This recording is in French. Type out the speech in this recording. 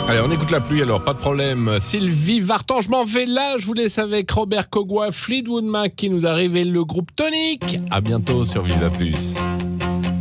Allez, on écoute la pluie alors, pas de problème. Sylvie Vartan, je m'en vais là. Je vous laisse avec Robert Cogoi, Fleetwood Mac qui nous arrive et le groupe Tonic. À bientôt sur Vive la Plus.